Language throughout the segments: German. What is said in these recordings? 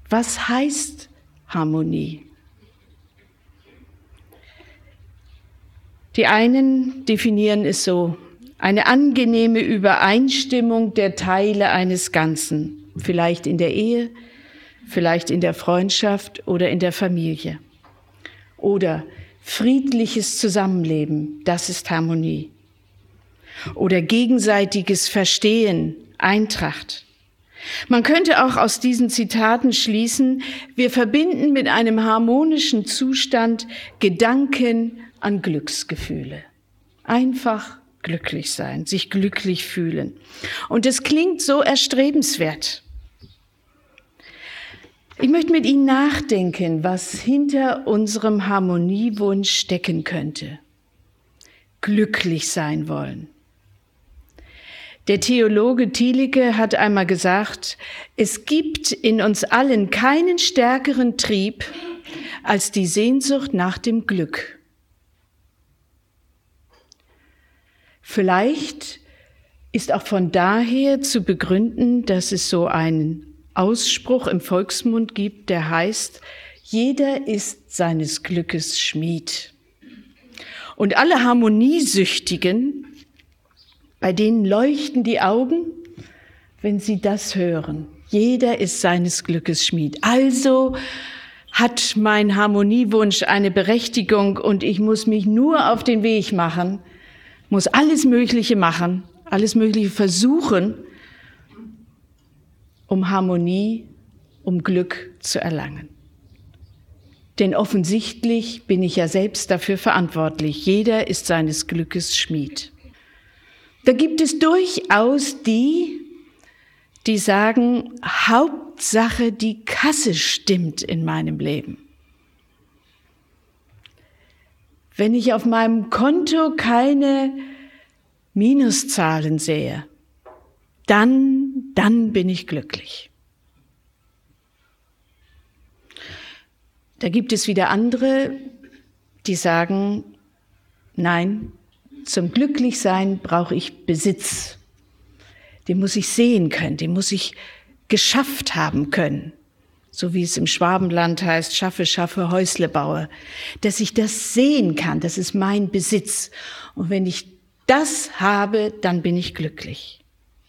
Was heißt Harmonie? Die einen definieren es so: eine angenehme Übereinstimmung der Teile eines Ganzen, vielleicht in der Ehe, vielleicht in der Freundschaft oder in der Familie. Oder friedliches Zusammenleben, das ist Harmonie. Oder gegenseitiges Verstehen, Eintracht. Man könnte auch aus diesen Zitaten schließen, wir verbinden mit einem harmonischen Zustand Gedanken an Glücksgefühle. Einfach glücklich sein, sich glücklich fühlen. Und es klingt so erstrebenswert. Ich möchte mit Ihnen nachdenken, was hinter unserem Harmoniewunsch stecken könnte. Glücklich sein wollen. Der Theologe Thielicke hat einmal gesagt, es gibt in uns allen keinen stärkeren Trieb als die Sehnsucht nach dem Glück. Vielleicht ist auch von daher zu begründen, dass es so einen Ausspruch im Volksmund gibt, der heißt, jeder ist seines Glückes Schmied. Und alle Harmoniesüchtigen, bei denen leuchten die Augen, wenn sie das hören. Jeder ist seines Glückes Schmied. Also hat mein Harmoniewunsch eine Berechtigung und ich muss mich nur auf den Weg machen, muss alles Mögliche machen, alles Mögliche versuchen, um Harmonie, um Glück zu erlangen. Denn offensichtlich bin ich ja selbst dafür verantwortlich. Jeder ist seines Glückes Schmied. Da gibt es durchaus die sagen, Hauptsache die Kasse stimmt in meinem Leben. Wenn ich auf meinem Konto keine Minuszahlen sehe, dann bin ich glücklich. Da gibt es wieder andere, die sagen, nein, zum Glücklichsein brauche ich Besitz. Den muss ich sehen können, den muss ich geschafft haben können. So wie es im Schwabenland heißt, schaffe, Häusle baue. Dass ich das sehen kann, das ist mein Besitz. Und wenn ich das habe, dann bin ich glücklich.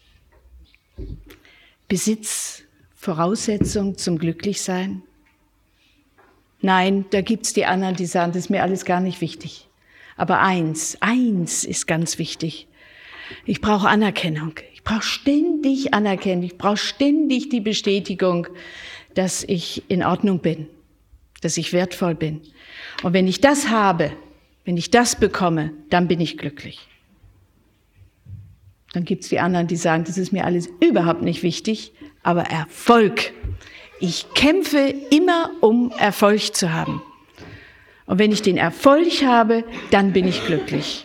Besitz, Voraussetzung zum Glücklichsein? Nein, da gibt's die anderen, die sagen, das ist mir alles gar nicht wichtig. Aber eins ist ganz wichtig. Ich brauche Anerkennung. Ich brauche ständig Anerkennung. Ich brauche ständig die Bestätigung, dass ich in Ordnung bin, dass ich wertvoll bin. Und wenn ich das habe, wenn ich das bekomme, dann bin ich glücklich. Dann gibt's die anderen, die sagen, das ist mir alles überhaupt nicht wichtig, aber Erfolg. Ich kämpfe immer, um Erfolg zu haben. Und wenn ich den Erfolg habe, dann bin ich glücklich.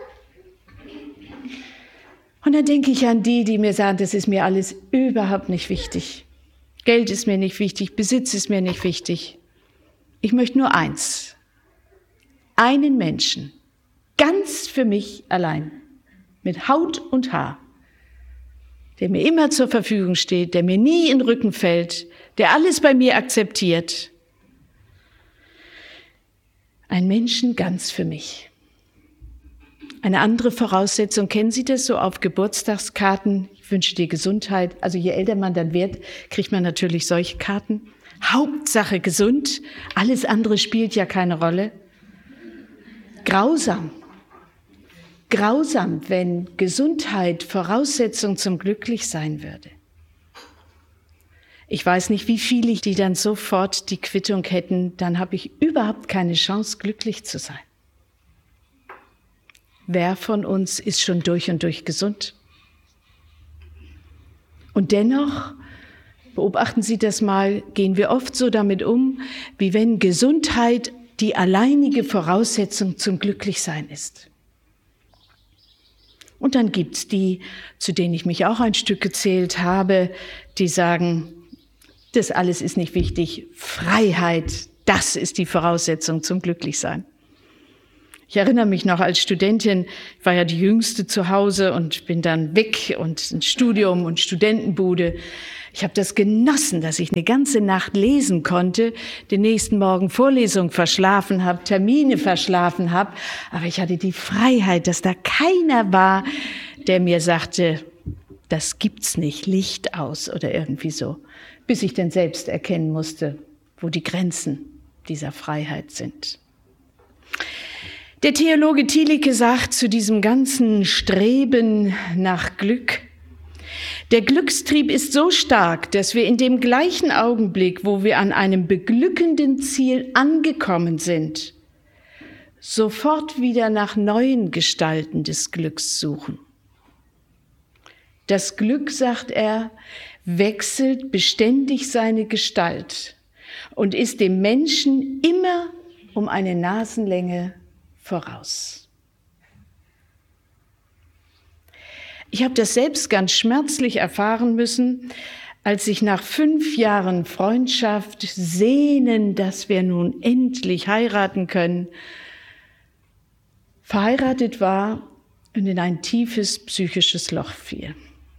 Und dann denke ich an die mir sagen, das ist mir alles überhaupt nicht wichtig. Geld ist mir nicht wichtig, Besitz ist mir nicht wichtig. Ich möchte nur eins. Einen Menschen, ganz für mich allein, mit Haut und Haar, der mir immer zur Verfügung steht, der mir nie in den Rücken fällt, der alles bei mir akzeptiert. Ein Menschen ganz für mich. Eine andere Voraussetzung, kennen Sie das so auf Geburtstagskarten? Ich wünsche dir Gesundheit. Also je älter man dann wird, kriegt man natürlich solche Karten. Hauptsache gesund, alles andere spielt ja keine Rolle. Grausam, wenn Gesundheit Voraussetzung zum Glücklichsein würde. Ich weiß nicht, wie viele, die dann sofort die Quittung hätten, dann habe ich überhaupt keine Chance, glücklich zu sein. Wer von uns ist schon durch und durch gesund? Und dennoch, beobachten Sie das mal, gehen wir oft so damit um, wie wenn Gesundheit die alleinige Voraussetzung zum Glücklichsein ist. Und dann gibt's die, zu denen ich mich auch ein Stück gezählt habe, die sagen, das alles ist nicht wichtig. Freiheit, das ist die Voraussetzung zum Glücklichsein. Ich erinnere mich noch als Studentin, ich war ja die Jüngste zu Hause und bin dann weg und ein Studium und Studentenbude. Ich habe das genossen, dass ich eine ganze Nacht lesen konnte, den nächsten Morgen Vorlesung verschlafen habe, Termine verschlafen habe. Aber ich hatte die Freiheit, dass da keiner war, der mir sagte, das gibt's nicht, Licht aus oder irgendwie so. Bis ich dann selbst erkennen musste, wo die Grenzen dieser Freiheit sind. Der Theologe Thielicke sagt zu diesem ganzen Streben nach Glück, der Glückstrieb ist so stark, dass wir in dem gleichen Augenblick, wo wir an einem beglückenden Ziel angekommen sind, sofort wieder nach neuen Gestalten des Glücks suchen. Das Glück, sagt er, wechselt beständig seine Gestalt und ist dem Menschen immer um eine Nasenlänge voraus. Ich habe das selbst ganz schmerzlich erfahren müssen, als ich nach 5 Jahren Freundschaft, sehnen, dass wir nun endlich heiraten können, verheiratet war und in ein tiefes psychisches Loch fiel.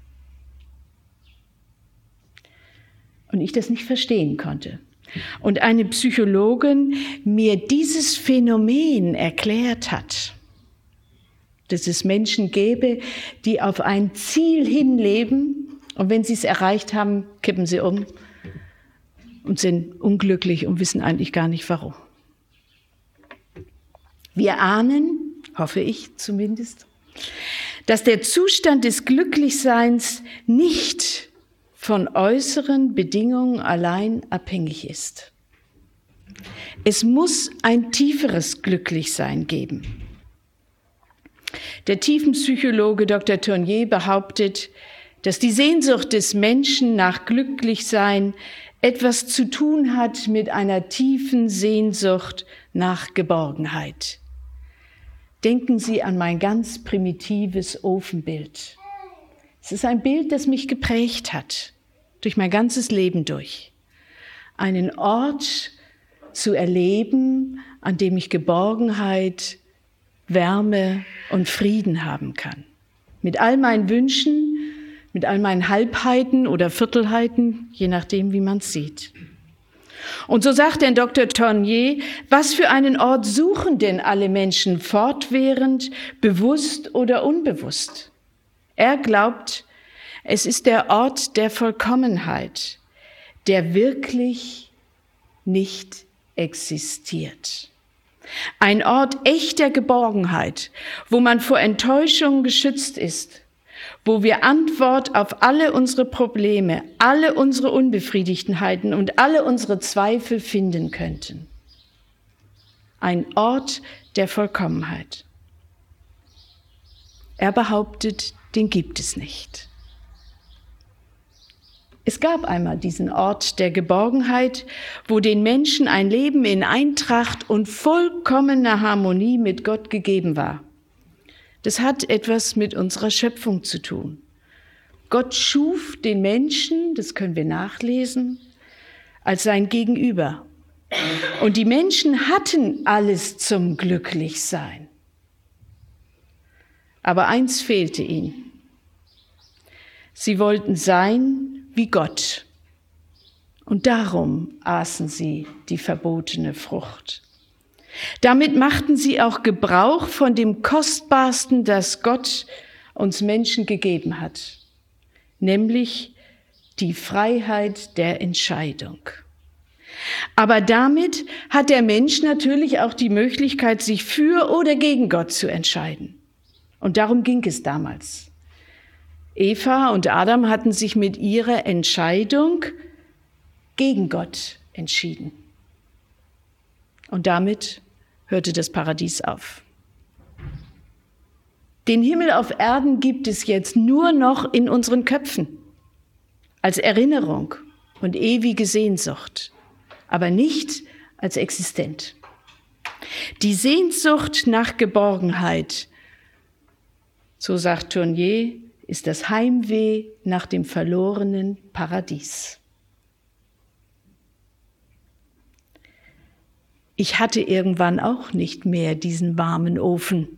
Und ich das nicht verstehen konnte. Und eine Psychologin mir dieses Phänomen erklärt hat, dass es Menschen gäbe, die auf ein Ziel hinleben und wenn sie es erreicht haben, kippen sie um und sind unglücklich und wissen eigentlich gar nicht warum. Wir ahnen, hoffe ich zumindest, dass der Zustand des Glücklichseins nicht von äußeren Bedingungen allein abhängig ist. Es muss ein tieferes Glücklichsein geben. Der Tiefenpsychologe Dr. Tournier behauptet, dass die Sehnsucht des Menschen nach Glücklichsein etwas zu tun hat mit einer tiefen Sehnsucht nach Geborgenheit. Denken Sie an mein ganz primitives Ofenbild. Es ist ein Bild, das mich geprägt hat, durch mein ganzes Leben durch. Einen Ort zu erleben, an dem ich Geborgenheit, Wärme und Frieden haben kann. Mit all meinen Wünschen, mit all meinen Halbheiten oder Viertelheiten, je nachdem, wie man es sieht. Und so sagt denn Dr. Tournier, was für einen Ort suchen denn alle Menschen fortwährend, bewusst oder unbewusst? Er glaubt, es ist der Ort der Vollkommenheit, der wirklich nicht existiert. Ein Ort echter Geborgenheit, wo man vor Enttäuschung geschützt ist, wo wir Antwort auf alle unsere Probleme, alle unsere Unbefriedigtheiten und alle unsere Zweifel finden könnten. Ein Ort der Vollkommenheit. Er behauptet, den gibt es nicht. Es gab einmal diesen Ort der Geborgenheit, wo den Menschen ein Leben in Eintracht und vollkommener Harmonie mit Gott gegeben war. Das hat etwas mit unserer Schöpfung zu tun. Gott schuf den Menschen, das können wir nachlesen, als sein Gegenüber. Und die Menschen hatten alles zum Glücklichsein. Aber eins fehlte ihnen. Sie wollten sein wie Gott. Und darum aßen sie die verbotene Frucht. Damit machten sie auch Gebrauch von dem Kostbarsten, das Gott uns Menschen gegeben hat, nämlich die Freiheit der Entscheidung. Aber damit hat der Mensch natürlich auch die Möglichkeit, sich für oder gegen Gott zu entscheiden. Und darum ging es damals. Eva und Adam hatten sich mit ihrer Entscheidung gegen Gott entschieden. Und damit hörte das Paradies auf. Den Himmel auf Erden gibt es jetzt nur noch in unseren Köpfen, als Erinnerung und ewige Sehnsucht, aber nicht als existent. Die Sehnsucht nach Geborgenheit, so sagt Tournier, ist das Heimweh nach dem verlorenen Paradies. ich hatte irgendwann auch nicht mehr diesen warmen Ofen.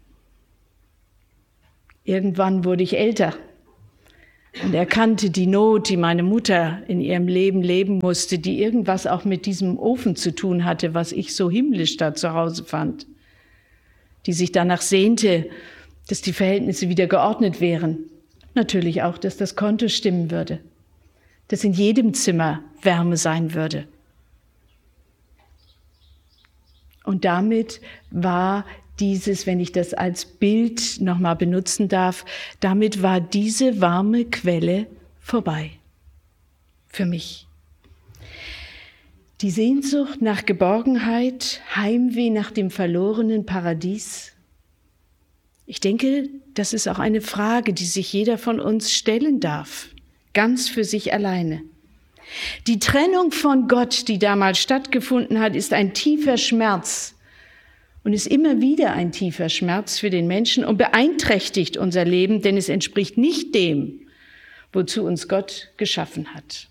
Irgendwann wurde ich älter und erkannte die Not, die meine Mutter in ihrem Leben leben musste, die irgendwas auch mit diesem Ofen zu tun hatte, was ich so himmlisch da zu Hause fand, die sich danach sehnte, dass die Verhältnisse wieder geordnet wären. Natürlich auch, dass das Konto stimmen würde, dass in jedem Zimmer Wärme sein würde. Und damit war dieses, wenn ich das als Bild nochmal benutzen darf, damit war diese warme Quelle vorbei. Für mich. Die Sehnsucht nach Geborgenheit, Heimweh nach dem verlorenen Paradies. Ich denke, das ist auch eine Frage, die sich jeder von uns stellen darf, ganz für sich alleine. Die Trennung von Gott, die damals stattgefunden hat, ist ein tiefer Schmerz und ist immer wieder ein tiefer Schmerz für den Menschen und beeinträchtigt unser Leben, denn es entspricht nicht dem, wozu uns Gott geschaffen hat.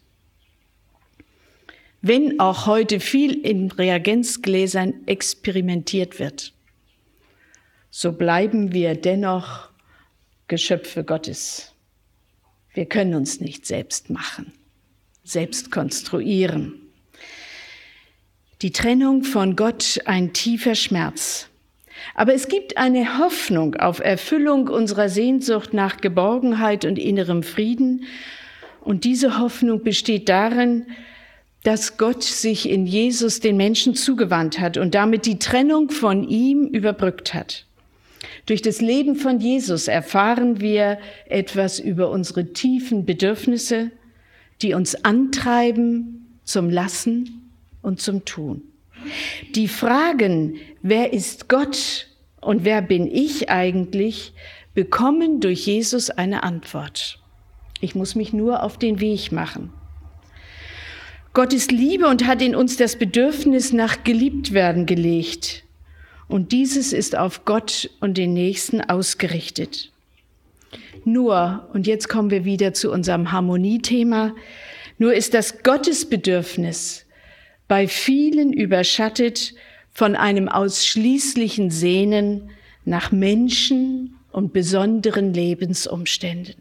Wenn auch heute viel in Reagenzgläsern experimentiert wird, so bleiben wir dennoch Geschöpfe Gottes. Wir können uns nicht selbst machen, selbst konstruieren. Die Trennung von Gott, ein tiefer Schmerz. Aber es gibt eine Hoffnung auf Erfüllung unserer Sehnsucht nach Geborgenheit und innerem Frieden. Und diese Hoffnung besteht darin, dass Gott sich in Jesus den Menschen zugewandt hat und damit die Trennung von ihm überbrückt hat. Durch das Leben von Jesus erfahren wir etwas über unsere tiefen Bedürfnisse, die uns antreiben zum Lassen und zum Tun. Die Fragen, wer ist Gott und wer bin ich eigentlich, bekommen durch Jesus eine Antwort. Ich muss mich nur auf den Weg machen. Gott ist Liebe und hat in uns das Bedürfnis nach Geliebtwerden gelegt. Und dieses ist auf Gott und den Nächsten ausgerichtet. Nur, und jetzt kommen wir wieder zu unserem Harmoniethema, nur ist das Gottesbedürfnis bei vielen überschattet von einem ausschließlichen Sehnen nach Menschen und besonderen Lebensumständen.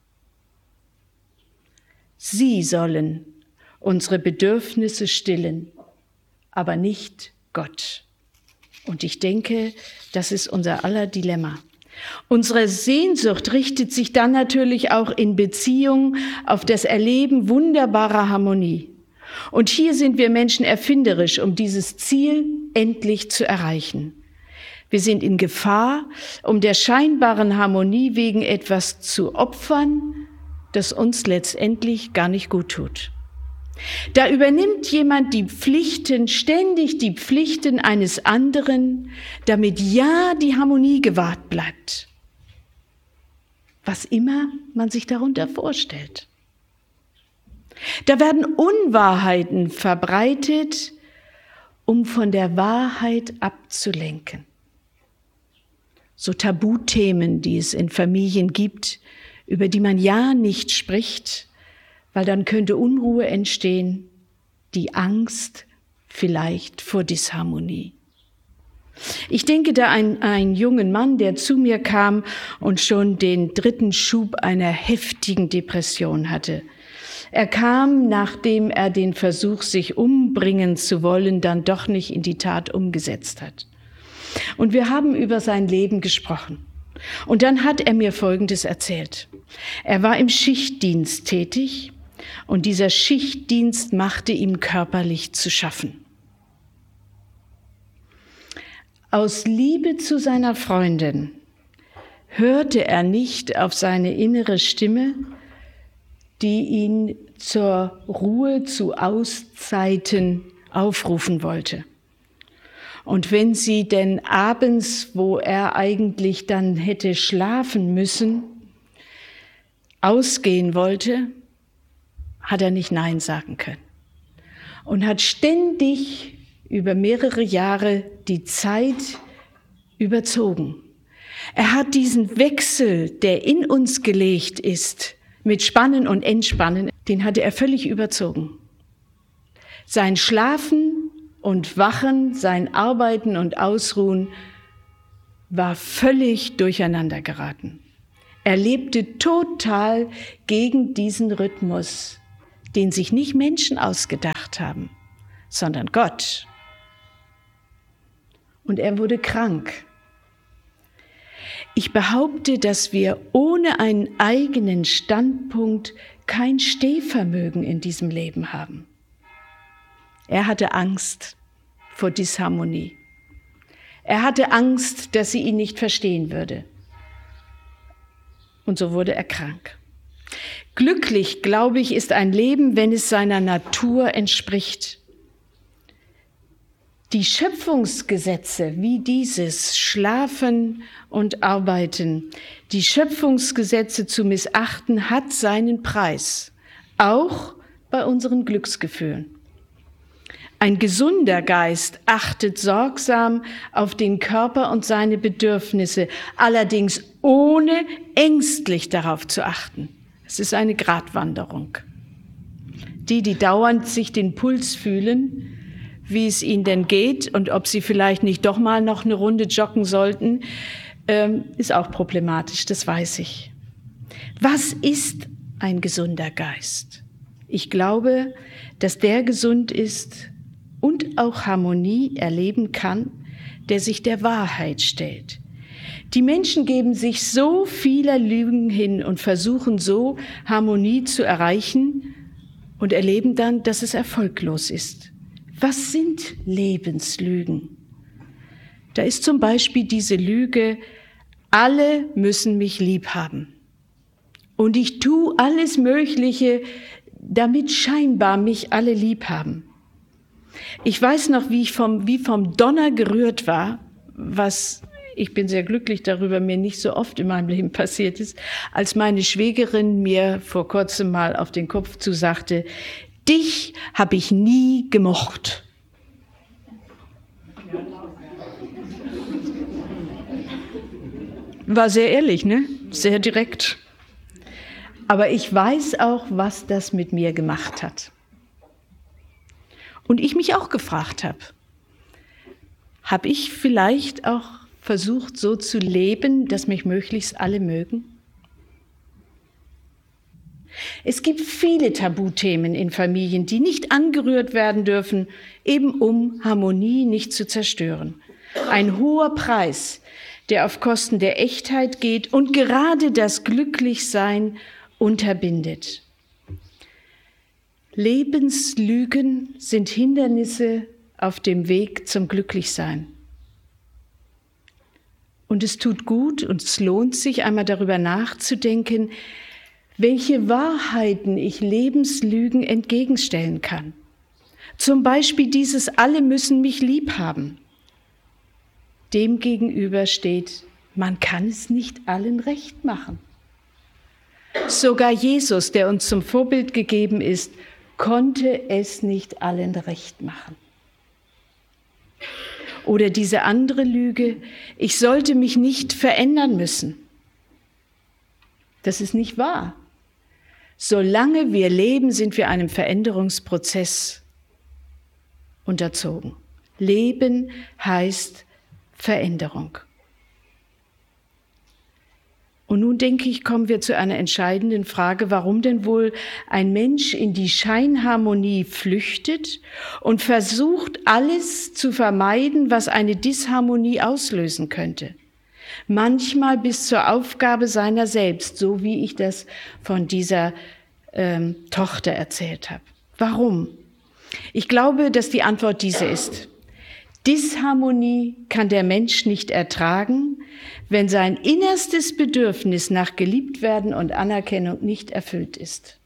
Sie sollen unsere Bedürfnisse stillen, aber nicht Gott. Und ich denke, das ist unser aller Dilemma. Unsere Sehnsucht richtet sich dann natürlich auch in Beziehung auf das Erleben wunderbarer Harmonie. Und hier sind wir Menschen erfinderisch, um dieses Ziel endlich zu erreichen. Wir sind in Gefahr, um der scheinbaren Harmonie wegen etwas zu opfern, das uns letztendlich gar nicht gut tut. Da übernimmt jemand die Pflichten, ständig die Pflichten eines anderen, damit ja die Harmonie gewahrt bleibt. Was immer man sich darunter vorstellt. Da werden Unwahrheiten verbreitet, um von der Wahrheit abzulenken. So Tabuthemen, die es in Familien gibt, über die man ja nicht spricht, weil dann könnte Unruhe entstehen, die Angst vielleicht vor Disharmonie. Ich denke da an einen jungen Mann, der zu mir kam und schon den 3. Schub einer heftigen Depression hatte. Er kam, nachdem er den Versuch, sich umbringen zu wollen, dann doch nicht in die Tat umgesetzt hat. Und wir haben über sein Leben gesprochen. Und dann hat er mir Folgendes erzählt. Er war im Schichtdienst tätig und dieser Schichtdienst machte ihm körperlich zu schaffen. Aus Liebe zu seiner Freundin hörte er nicht auf seine innere Stimme, die ihn zur Ruhe, zu Auszeiten aufrufen wollte. Und wenn sie denn abends, wo er eigentlich dann hätte schlafen müssen, ausgehen wollte, hat er nicht Nein sagen können. Und hat ständig über mehrere Jahre die Zeit überzogen. Er hat diesen Wechsel, der in uns gelegt ist, mit Spannen und Entspannen, den hatte er völlig überzogen. Sein Schlafen und Wachen, sein Arbeiten und Ausruhen war völlig durcheinander geraten. Er lebte total gegen diesen Rhythmus, den sich nicht Menschen ausgedacht haben, sondern Gott. Und er wurde krank. Ich behaupte, dass wir ohne einen eigenen Standpunkt kein Stehvermögen in diesem Leben haben. Er hatte Angst vor Disharmonie. Er hatte Angst, dass sie ihn nicht verstehen würde. Und so wurde er krank. Glücklich, glaube ich, ist ein Leben, wenn es seiner Natur entspricht. Die Schöpfungsgesetze wie dieses, Schlafen und Arbeiten, die Schöpfungsgesetze zu missachten, hat seinen Preis, auch bei unseren Glücksgefühlen. Ein gesunder Geist achtet sorgsam auf den Körper und seine Bedürfnisse, allerdings ohne ängstlich darauf zu achten. Es ist eine Gratwanderung. Die dauernd sich den Puls fühlen, wie es ihnen denn geht und ob sie vielleicht nicht doch mal noch eine Runde joggen sollten, ist auch problematisch, das weiß ich. Was ist ein gesunder Geist? Ich glaube, dass der gesund ist und auch Harmonie erleben kann, der sich der Wahrheit stellt. Die Menschen geben sich so vieler Lügen hin und versuchen so Harmonie zu erreichen und erleben dann, dass es erfolglos ist. Was sind Lebenslügen? Da ist zum Beispiel diese Lüge, alle müssen mich lieb haben. Und ich tue alles Mögliche, damit scheinbar mich alle lieb haben. Ich weiß noch, wie vom Donner gerührt war, was, ich bin sehr glücklich darüber, mir nicht so oft in meinem Leben passiert ist, als meine Schwägerin mir vor kurzem mal auf den Kopf zusagte, dich habe ich nie gemocht. War sehr ehrlich, ne? Sehr direkt. Aber ich weiß auch, was das mit mir gemacht hat. Und ich mich auch gefragt habe ich vielleicht auch versucht, so zu leben, dass mich möglichst alle mögen? Es gibt viele Tabuthemen in Familien, die nicht angerührt werden dürfen, eben um Harmonie nicht zu zerstören. Ein hoher Preis, der auf Kosten der Echtheit geht und gerade das Glücklichsein unterbindet. Lebenslügen sind Hindernisse auf dem Weg zum Glücklichsein. Und es tut gut und es lohnt sich, einmal darüber nachzudenken, welche Wahrheiten ich Lebenslügen entgegenstellen kann. Zum Beispiel dieses, alle müssen mich lieb haben. Dem gegenüber steht, man kann es nicht allen recht machen. Sogar Jesus, der uns zum Vorbild gegeben ist, konnte es nicht allen recht machen. Oder diese andere Lüge, ich sollte mich nicht verändern müssen. Das ist nicht wahr. Solange wir leben, sind wir einem Veränderungsprozess unterzogen. Leben heißt Veränderung. Und nun denke ich, kommen wir zu einer entscheidenden Frage, warum denn wohl ein Mensch in die Scheinharmonie flüchtet und versucht, alles zu vermeiden, was eine Disharmonie auslösen könnte. Manchmal bis zur Aufgabe seiner selbst, so wie ich das von dieser Tochter erzählt habe. Warum? Ich glaube, dass die Antwort diese ist. Disharmonie kann der Mensch nicht ertragen, wenn sein innerstes Bedürfnis nach Geliebtwerden und Anerkennung nicht erfüllt ist.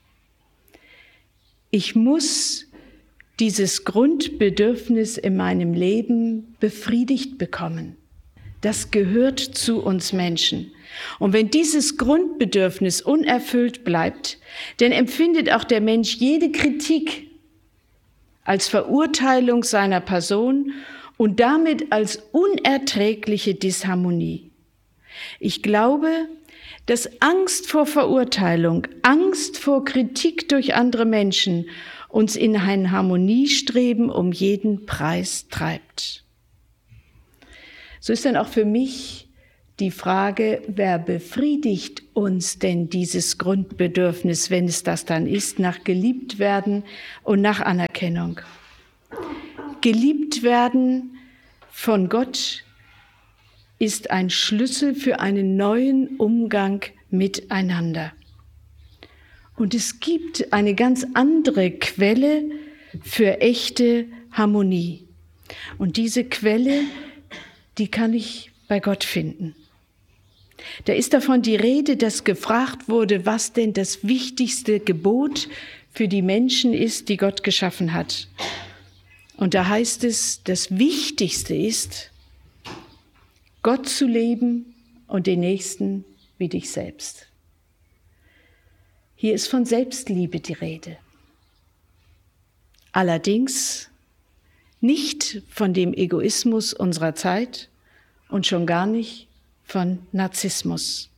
Ich muss dieses Grundbedürfnis in meinem Leben befriedigt bekommen. Das gehört zu uns Menschen. Und wenn dieses Grundbedürfnis unerfüllt bleibt, dann empfindet auch der Mensch jede Kritik als Verurteilung seiner Person und damit als unerträgliche Disharmonie. Ich glaube, dass Angst vor Verurteilung, Angst vor Kritik durch andere Menschen uns in ein Harmoniestreben um jeden Preis treibt. So ist dann auch für mich die Frage, wer befriedigt uns denn dieses Grundbedürfnis, wenn es das dann ist, nach geliebt werden und nach Anerkennung? Geliebt werden von Gott ist ein Schlüssel für einen neuen Umgang miteinander. Und es gibt eine ganz andere Quelle für echte Harmonie. Und diese Quelle, die kann ich bei Gott finden. Da ist davon die Rede, dass gefragt wurde, was denn das wichtigste Gebot für die Menschen ist, die Gott geschaffen hat. Und da heißt es, das Wichtigste ist, Gott zu leben und den Nächsten wie dich selbst. Hier ist von Selbstliebe die Rede. Allerdings nicht von dem Egoismus unserer Zeit und schon gar nicht von Narzissmus.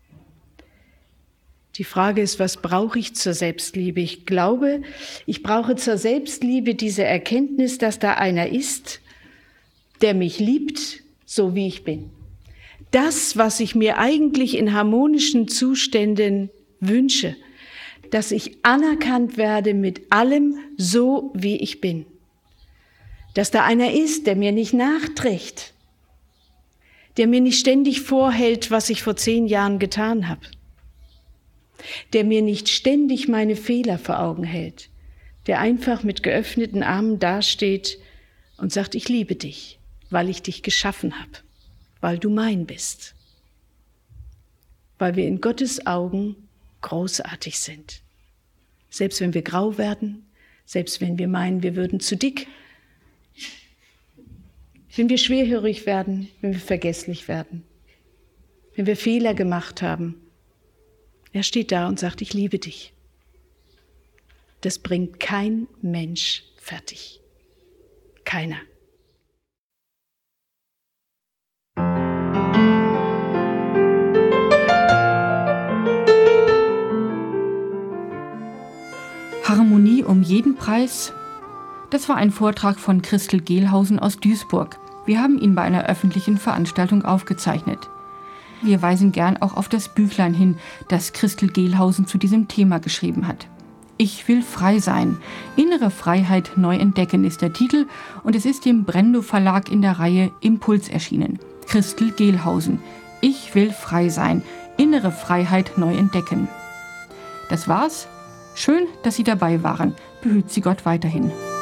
Die Frage ist, was brauche ich zur Selbstliebe? Ich glaube, ich brauche zur Selbstliebe diese Erkenntnis, dass da einer ist, der mich liebt, so wie ich bin. Das, was ich mir eigentlich in harmonischen Zuständen wünsche, dass ich anerkannt werde mit allem, so wie ich bin. Dass da einer ist, der mir nicht nachträgt, der mir nicht ständig vorhält, was ich vor 10 Jahren getan habe, der mir nicht ständig meine Fehler vor Augen hält, der einfach mit geöffneten Armen dasteht und sagt, ich liebe dich, weil ich dich geschaffen habe, weil du mein bist, weil wir in Gottes Augen großartig sind. Selbst wenn wir grau werden, selbst wenn wir meinen, wir würden zu dick, wenn wir schwerhörig werden, wenn wir vergesslich werden, wenn wir Fehler gemacht haben. Er steht da und sagt, ich liebe dich. Das bringt kein Mensch fertig. Keiner. Harmonie um jeden Preis? Das war ein Vortrag von Christel Gehlhausen aus Duisburg. Wir haben ihn bei einer öffentlichen Veranstaltung aufgezeichnet. Wir weisen gern auch auf das Büchlein hin, das Christel Gehlhausen zu diesem Thema geschrieben hat. Ich will frei sein. Innere Freiheit neu entdecken ist der Titel und es ist im Brendo Verlag in der Reihe Impuls erschienen. Christel Gehlhausen. Ich will frei sein. Innere Freiheit neu entdecken. Das war's. Schön, dass Sie dabei waren. Behüt Sie Gott weiterhin.